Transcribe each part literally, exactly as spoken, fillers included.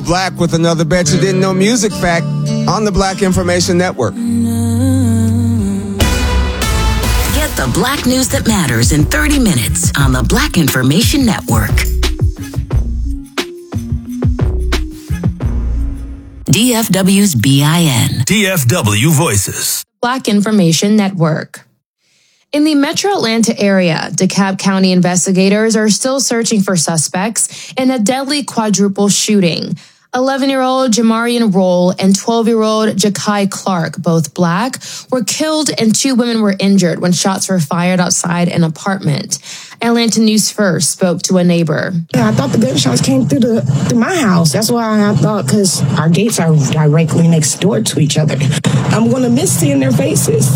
Black with another Bet You Didn't Know music fact on the Black Information Network. Get the Black news that matters in thirty minutes on the Black Information Network. D F W's B I N. D F W Voices. Black Information Network. In the Metro Atlanta area, DeKalb County investigators are still searching for suspects in a deadly quadruple shooting. eleven-year-old Jamarian Roll and twelve-year-old Jakai Clark, both Black, were killed and two women were injured when shots were fired outside an apartment. Atlanta News First spoke to a neighbor. Yeah, I thought the gunshots came through the through my house. That's why I thought, because our gates are directly next door to each other. I'm going to miss seeing their faces.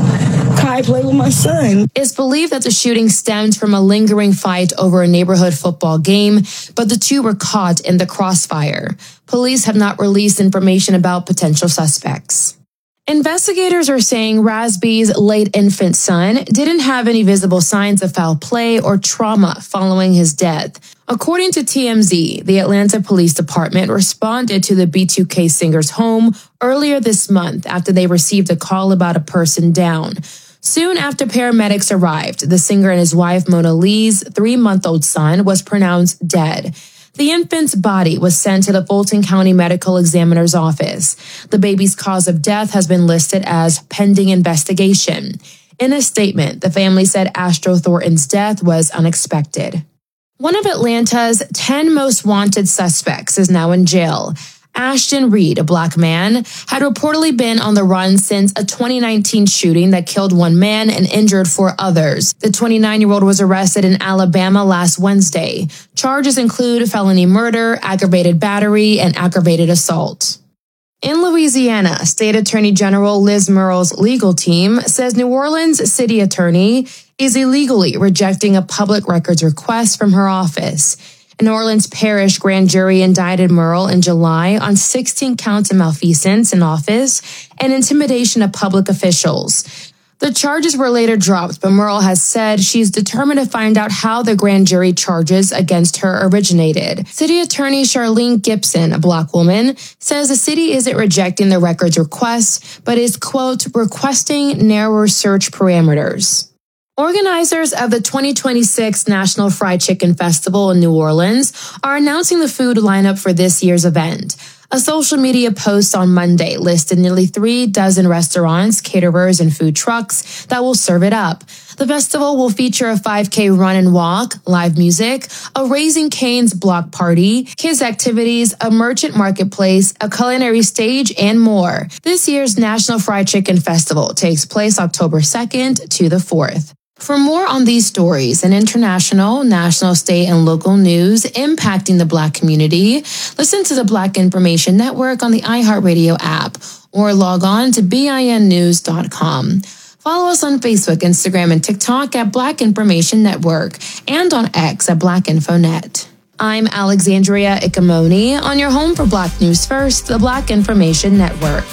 Kai played with my son. It's believed that the shooting stemmed from a lingering fight over a neighborhood football game, but the two were caught in the crossfire. Police have not released information about potential suspects. Investigators are saying Rasby's late infant son didn't have any visible signs of foul play or trauma following his death. According to T M Z, the Atlanta Police Department responded to the B two K singer's home earlier this month after they received a call about a person down. Soon after paramedics arrived, the singer and his wife Mona Lee's three-month-old son was pronounced dead. The infant's body was sent to the Fulton County Medical Examiner's office. The baby's cause of death has been listed as pending investigation. In a statement, the family said Astro Thornton's death was unexpected. One of Atlanta's ten most wanted suspects is now in jail. Ashton Reed, a Black man, had reportedly been on the run since a twenty nineteen shooting that killed one man and injured four others. The twenty-nine-year-old was arrested in Alabama last Wednesday. Charges include felony murder, aggravated battery, and aggravated assault. In Louisiana, State Attorney General Liz Murrow's legal team says New Orleans City Attorney is illegally rejecting a public records request from her office. An New Orleans Parish grand jury indicted Murrow in July on sixteen counts of malfeasance in office and intimidation of public officials. The charges were later dropped, but Murrow has said she's determined to find out how the grand jury charges against her originated. City Attorney Charlene Gibson, a Black woman, says the city isn't rejecting the records request, but is, quote, requesting narrower search parameters. Organizers of the twenty twenty-six National Fried Chicken Festival in New Orleans are announcing the food lineup for this year's event. A social media post on Monday listed nearly three dozen restaurants, caterers, and food trucks that will serve it up. The festival will feature a five K run and walk, live music, a Raising Cane's block party, kids activities, a merchant marketplace, a culinary stage, and more. This year's National Fried Chicken Festival takes place October second to the fourth. For more on these stories and international, national, state, and local news impacting the Black community, listen to the Black Information Network on the iHeartRadio app or log on to B I N news dot com. Follow us on Facebook, Instagram, and TikTok at Black Information Network and on X at Black Info Net. I'm Alexandria Ikamoni on your home for Black News First, the Black Information Network.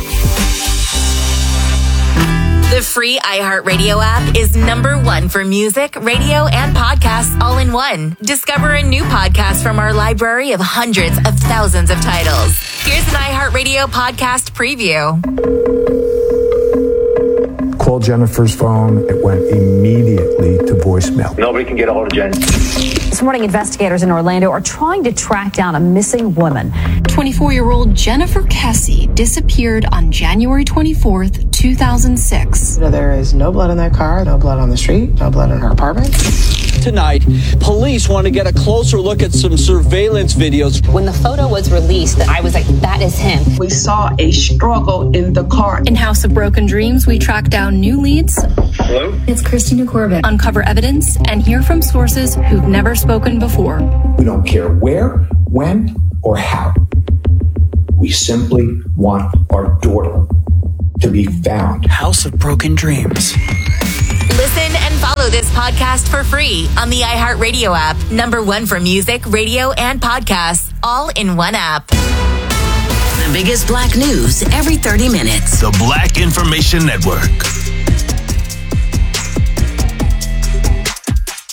The free iHeartRadio app is number one for music, radio, and podcasts all in one. Discover a new podcast from our library of hundreds of thousands of titles. Here's an iHeartRadio podcast preview. Called Jennifer's phone. It went immediately to voicemail. Nobody can get a hold of Jen. This morning, investigators in Orlando are trying to track down a missing woman. twenty-four-year-old Jennifer Kessie disappeared on January twenty-fourth, two thousand six. There is no blood in that car, no blood on the street, no blood in her apartment. Tonight, police want to get a closer look at some surveillance videos. When the photo was released, I was like, that is him. We saw a struggle in the car. In House of Broken Dreams, we track down new leads. Hello? It's Christina Corbett. Uncover evidence and hear from sources who've never spoken before. We don't care where, when, or how. We simply want our daughter to be found. House of Broken Dreams. Listen and follow this podcast for free on the iHeartRadio app. Number one for music, radio, and podcasts, all in one app. The biggest Black news every thirty minutes. The Black Information Network.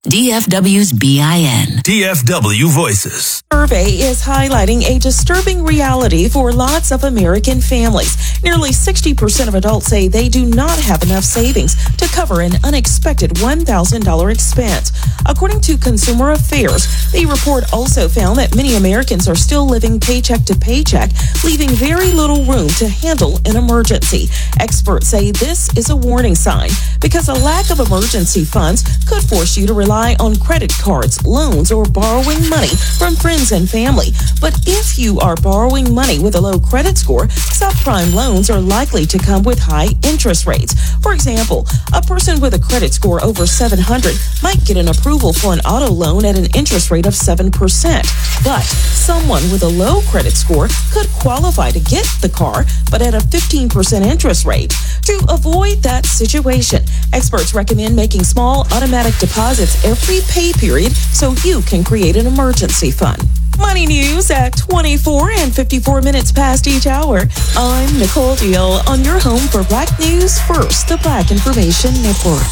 D F W's B I N. D F W Voices. Survey is highlighting a disturbing reality for lots of American families. Nearly sixty percent of adults say they do not have enough savings to cover an unexpected one thousand dollars expense. According to Consumer Affairs, the report also found that many Americans are still living paycheck to paycheck, leaving very little room to handle an emergency. Experts say this is a warning sign because a lack of emergency funds could force you to rely on credit cards, loans, or borrowing money from friends and family. But if you are borrowing money with a low credit score, subprime loans are likely to come with high interest rates. For example, a person with a credit score over seven hundred might get an approval for an auto loan at an interest rate of seven percent. But someone with a low credit score could qualify to get the car, but at a fifteen percent interest rate. To avoid that situation, experts recommend making small automatic deposits every pay period so you can create an emergency fund. Money news at twenty-four and fifty-four minutes past each hour. I'm Nicole Deal on your home for Black News First, the Black Information Network.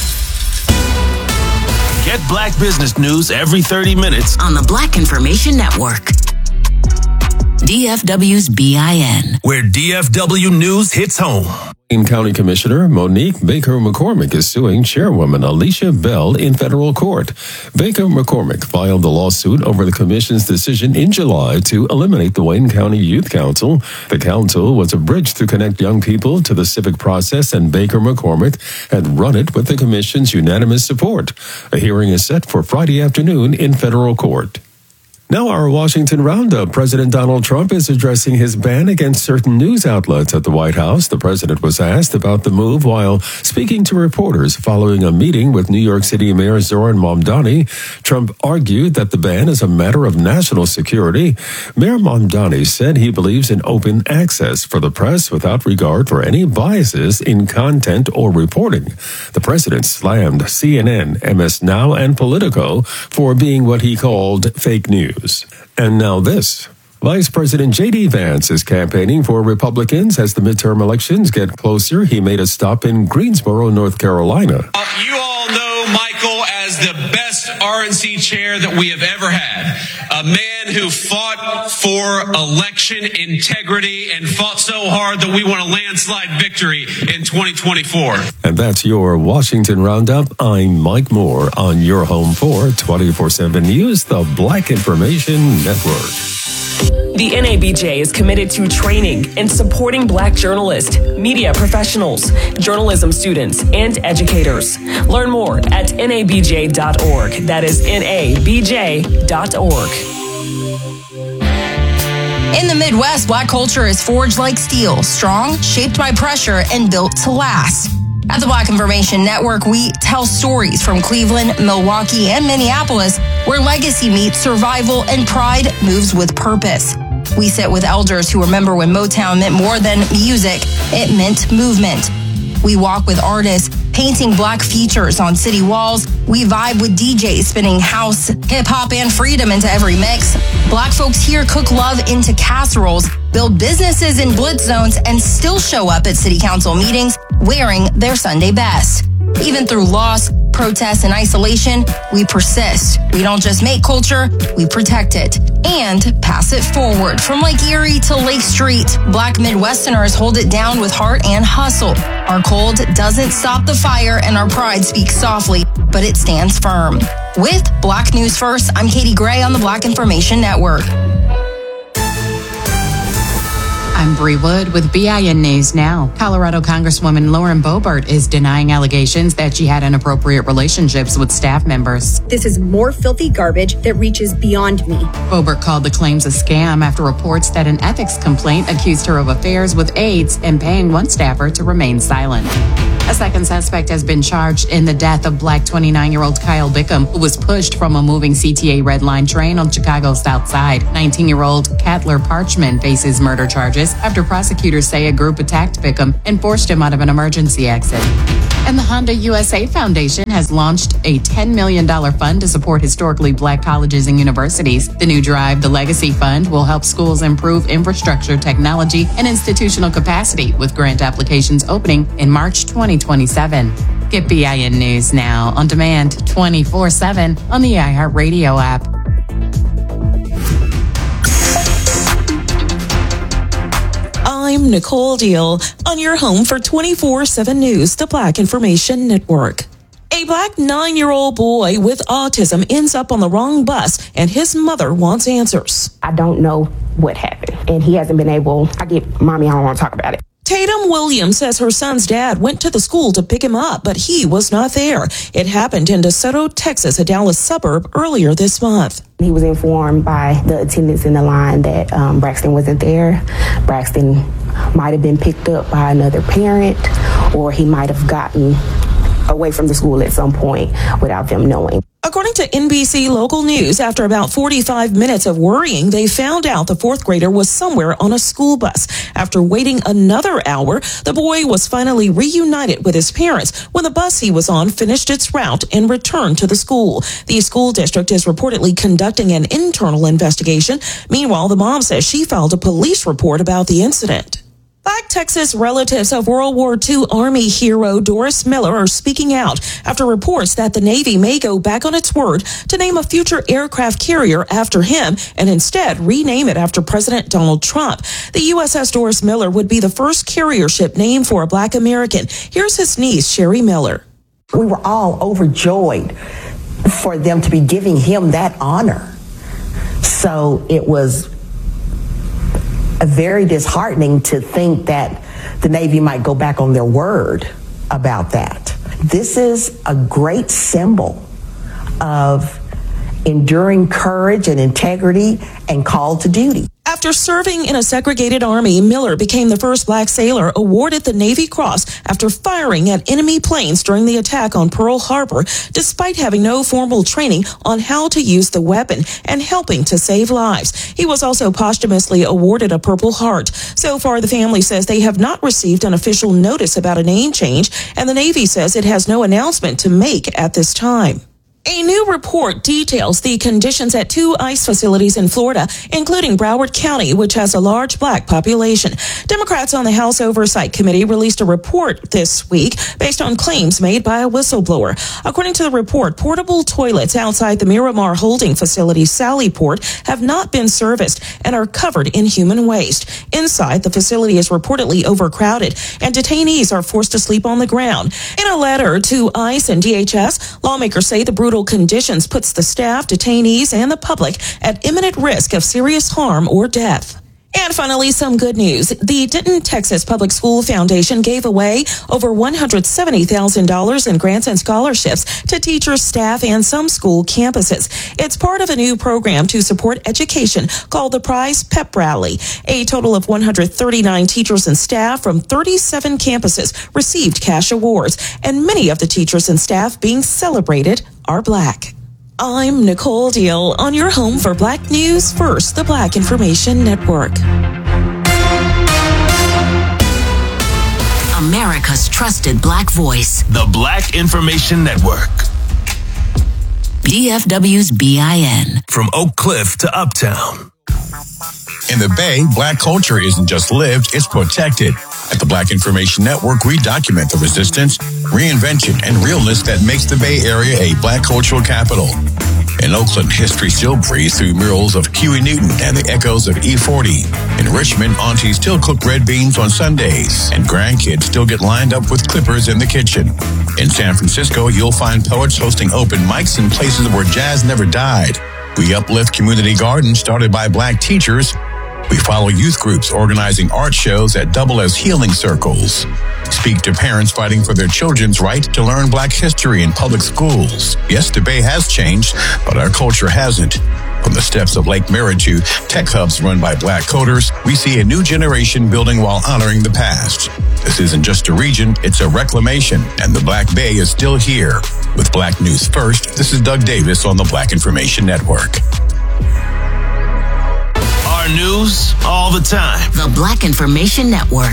Get Black business news every thirty minutes on the Black Information Network. D F W's B I N, where D F W News hits home. Wayne County Commissioner Monique Baker McCormick is suing Chairwoman Alicia Bell in federal court. Baker McCormick filed the lawsuit over the commission's decision in July to eliminate the Wayne County Youth Council. The council was a bridge to connect young people to the civic process, and Baker McCormick had run it with the commission's unanimous support. A hearing is set for Friday afternoon in federal court. Now our Washington Roundup. President Donald Trump is addressing his ban against certain news outlets at the White House. The president was asked about the move while speaking to reporters following a meeting with New York City Mayor Zoran Mamdani. Trump argued that the ban is a matter of national security. Mayor Mamdani said he believes in open access for the press without regard for any biases in content or reporting. The president slammed C N N, M S Now, and Politico for being what he called fake news. And now this. Vice President J D Vance is campaigning for Republicans as the midterm elections get closer. He made a stop in Greensboro, North Carolina. Uh, you all know Michael as the best R N C chair that we have ever had. A man who fought for election integrity and fought so hard that we won a landslide victory in twenty twenty-four. And that's your Washington Roundup. I'm Mike Moore on your home for twenty-four seven News, the Black Information Network. The N A B J is committed to training and supporting Black journalists, media professionals, journalism students, and educators. Learn more at N A B J dot org. That is N A B J dot org. In the Midwest, Black culture is forged like steel, strong, shaped by pressure, and built to last. At the Black Information Network, we tell stories from Cleveland, Milwaukee, and Minneapolis, where legacy meets survival and pride moves with purpose. We sit with elders who remember when Motown meant more than music, it meant movement. We walk with artists painting Black features on city walls. We vibe with D Js spinning house, hip-hop, and freedom into every mix. Black folks here cook love into casseroles, build businesses in blitz zones, and still show up at city council meetings wearing their Sunday best. Even through loss, protests, and isolation, we persist. We don't just make culture, we protect it and pass it forward. From Lake Erie to Lake Street, Black Midwesterners hold it down with heart and hustle. Our cold doesn't stop the fire, and our pride speaks softly, but it stands firm. With Black News First, I'm Katie Gray on the Black Information Network. I'm Bree Wood with B I N News Now. Colorado Congresswoman Lauren Boebert is denying allegations that she had inappropriate relationships with staff members. This is more filthy garbage that reaches beyond me. Boebert called the claims a scam after reports that an ethics complaint accused her of affairs with aides and paying one staffer to remain silent. A second suspect has been charged in the death of Black twenty-nine-year-old Kyle Bickham, who was pushed from a moving C T A Red Line train on Chicago's South Side. nineteen-year-old Catler Parchman faces murder charges after prosecutors say a group attacked Bickham and forced him out of an emergency exit. And the Honda U S A Foundation has launched a ten million dollars fund to support historically Black colleges and universities. The new Drive the Legacy Fund will help schools improve infrastructure, technology, and institutional capacity, with grant applications opening in March twenty twenty-seven. Get B I N News now on demand twenty-four seven on the iHeartRadio app. I'm Nicole Deal on your home for twenty-four seven News, the Black Information Network. A black nine-year-old boy with autism ends up on the wrong bus, and his mother wants answers. I don't know what happened, and he hasn't been able. I get, Mommy, I don't want to talk about it. Tatum Williams says her son's dad went to the school to pick him up, but he was not there. It happened in DeSoto, Texas, a Dallas suburb, earlier this month. He was informed by the attendants in the line that um, Braxton wasn't there. Braxton might have been picked up by another parent, or he might have gotten away from the school at some point without them knowing. According to N B C Local News, after about forty-five minutes of worrying, they found out the fourth grader was somewhere on a school bus. After waiting another hour, the boy was finally reunited with his parents when the bus he was on finished its route and returned to the school. The school district is reportedly conducting an internal investigation. Meanwhile, the mom says she filed a police report about the incident. Black Texas relatives of World War Two Army hero Doris Miller are speaking out after reports that the Navy may go back on its word to name a future aircraft carrier after him and instead rename it after President Donald Trump. The U S S Doris Miller would be the first carrier ship named for a black American. Here's his niece, Sherry Miller. We were all overjoyed for them to be giving him that honor. So it was very disheartening to think that the Navy might go back on their word about that. This is a great symbol of enduring courage and integrity and call to duty. After serving in a segregated army, Miller became the first black sailor awarded the Navy Cross after firing at enemy planes during the attack on Pearl Harbor, despite having no formal training on how to use the weapon and helping to save lives. He was also posthumously awarded a Purple Heart. So far, the family says they have not received an official notice about a name change, and the Navy says it has no announcement to make at this time. A new report details the conditions at two ICE facilities in Florida, including Broward County, which has a large black population. Democrats on the House Oversight Committee released a report this week based on claims made by a whistleblower. According to the report, portable toilets outside the Miramar holding facility, Sallyport, have not been serviced and are covered in human waste. Inside, the facility is reportedly overcrowded, and detainees are forced to sleep on the ground. In a letter to ICE and D H S, lawmakers say the brutal conditions puts the staff, detainees, and the public at imminent risk of serious harm or death. And finally, some good news. The Denton, Texas Public School Foundation gave away over one hundred seventy thousand dollars in grants and scholarships to teachers, staff, and some school campuses. It's part of a new program to support education called the Prize Pep Rally. A total of one hundred thirty-nine teachers and staff from thirty-seven campuses received cash awards, and many of the teachers and staff being celebrated are black. I'm Nicole Deal on your home for Black News First, the Black Information Network. America's trusted black voice. The Black Information Network. D F W's B I N. From Oak Cliff to Uptown. In the Bay, black culture isn't just lived, it's protected. At the Black Information Network, we document the resistance, reinvention, and realness that makes the Bay Area a black cultural capital. In Oakland, history still breathes through murals of Huey Newton and the echoes of E forty. In Richmond, aunties still cook red beans on Sundays, and grandkids still get lined up with clippers in the kitchen. In San Francisco, you'll find poets hosting open mics in places where jazz never died. We uplift community gardens started by black teachers. We follow youth groups organizing art shows that double as healing circles. Speak to parents fighting for their children's right to learn black history in public schools. Yes, the Bay has changed, but our culture hasn't. From the steps of Lake Merritt to tech hubs run by black coders, we see a new generation building while honoring the past. This isn't just a region, it's a reclamation, and the Black Bay is still here. With Black News First, this is Doug Davis on the Black Information Network. Our news all the time. The Black Information Network.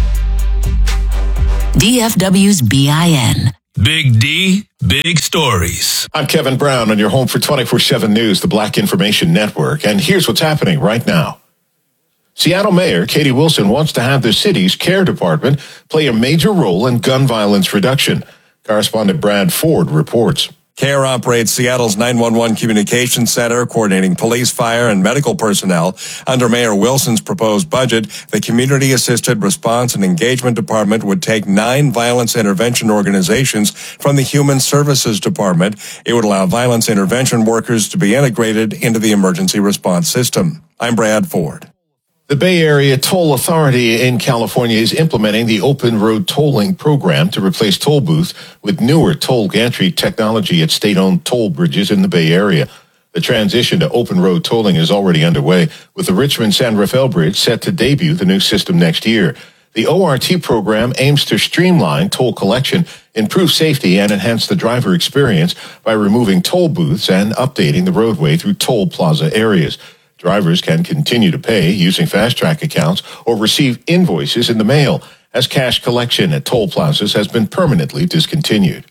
D F W's B I N. Big D, big stories. I'm Kevin Brown on your home for twenty-four seven News, the Black Information Network. And here's what's happening right now. Seattle Mayor Katie Wilson wants to have the city's care department play a major role in gun violence reduction. Correspondent Brad Ford reports. CARE operates Seattle's nine one one communications center, coordinating police, fire, and medical personnel. Under Mayor Wilson's proposed budget, the Community Assisted Response and Engagement Department would take nine violence intervention organizations from the Human Services Department. It would allow violence intervention workers to be integrated into the emergency response system. I'm Brad Ford. The Bay Area Toll Authority in California is implementing the open road tolling program to replace toll booths with newer toll gantry technology at state-owned toll bridges in the Bay Area. The transition to open road tolling is already underway, with the Richmond-San Rafael Bridge set to debut the new system next year. The O R T program aims to streamline toll collection, improve safety, and enhance the driver experience by removing toll booths and updating the roadway through toll plaza areas. Drivers can continue to pay using fast-track accounts or receive invoices in the mail, as cash collection at toll plazas has been permanently discontinued.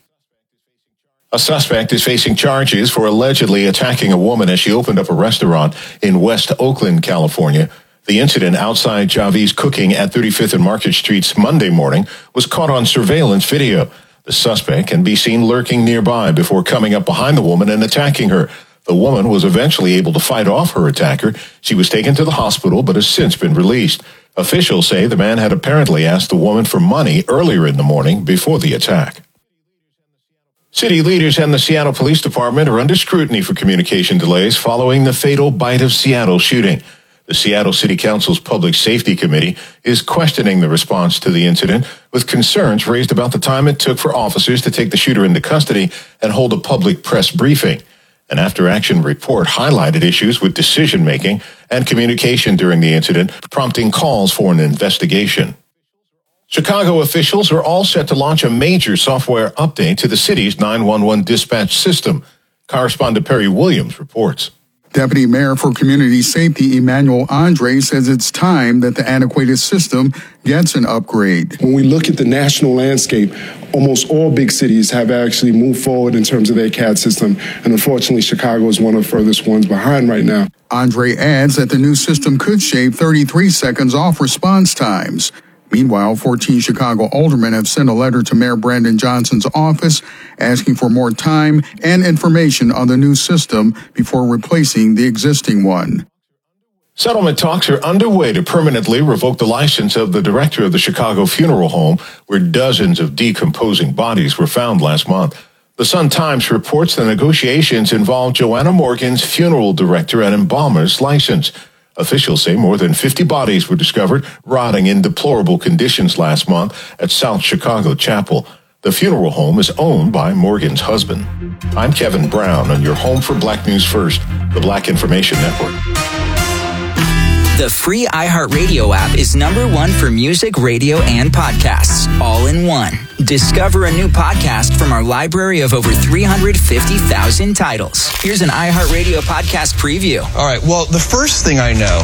A suspect is facing charges for allegedly attacking a woman as she opened up a restaurant in West Oakland, California. The incident outside Javi's Cooking at thirty-fifth and Market Streets Monday morning was caught on surveillance video. The suspect can be seen lurking nearby before coming up behind the woman and attacking her. The woman was eventually able to fight off her attacker. She was taken to the hospital but has since been released. Officials say the man had apparently asked the woman for money earlier in the morning before the attack. City leaders and the Seattle Police Department are under scrutiny for communication delays following the fatal Bite of Seattle shooting. The Seattle City Council's Public Safety Committee is questioning the response to the incident, with concerns raised about the time it took for officers to take the shooter into custody and hold a public press briefing. An after-action report highlighted issues with decision-making and communication during the incident, prompting calls for an investigation. Chicago officials are all set to launch a major software update to the city's nine one one dispatch system. Correspondent Perry Williams reports. Deputy Mayor for Community Safety Emmanuel Andre says it's time that the antiquated system gets an upgrade. When we look at the national landscape, almost all big cities have actually moved forward in terms of their C A D system, and unfortunately Chicago is one of the furthest ones behind right now. Andre adds that the new system could shave thirty-three seconds off response times. Meanwhile, fourteen Chicago aldermen have sent a letter to Mayor Brandon Johnson's office asking for more time and information on the new system before replacing the existing one. Settlement talks are underway to permanently revoke the license of the director of the Chicago Funeral Home, where dozens of decomposing bodies were found last month. The Sun-Times reports the negotiations involve Joanna Morgan's funeral director and embalmer's license. Officials say more than fifty bodies were discovered rotting in deplorable conditions last month at South Chicago Chapel. The funeral home is owned by Morgan's husband. I'm Kevin Brown on your home for Black News First, the Black Information Network. The free iHeartRadio app is number one for music, radio, and podcasts, all in one. Discover a new podcast from our library of over three hundred fifty thousand titles. Here's an iHeartRadio podcast preview. All right, well, the first thing I know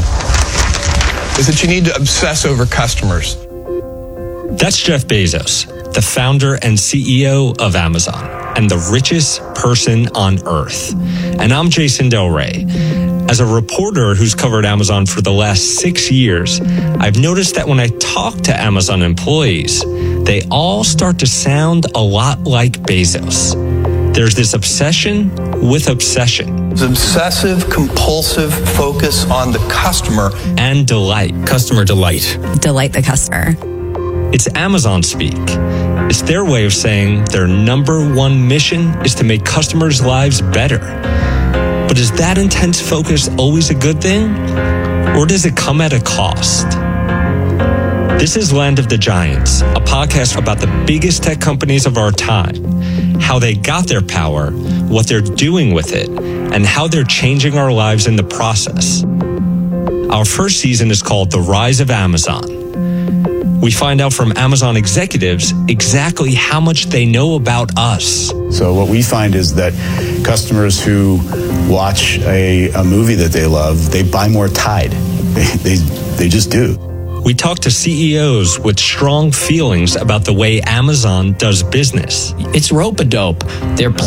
is that you need to obsess over customers. That's Jeff Bezos, the founder and C E O of Amazon, and the richest person on earth. And I'm Jason Del Rey. As a reporter who's covered Amazon for the last six years, I've noticed that when I talk to Amazon employees, they all start to sound a lot like Bezos. There's this obsession with obsession. It's obsessive, compulsive focus on the customer. And delight. Customer delight. Delight the customer. It's Amazon speak. It's their way of saying their number one mission is to make customers' lives better. But is that intense focus always a good thing? Or does it come at a cost? This is Land of the Giants, a podcast about the biggest tech companies of our time, how they got their power, what they're doing with it, and how they're changing our lives in the process. Our first season is called The Rise of Amazon. We find out from Amazon executives exactly how much they know about us. So what we find is that customers who watch a, a movie that they love, they buy more Tide. They, they, they just do. We talk to C E Os with strong feelings about the way Amazon does business. It's rope-a-dope. They're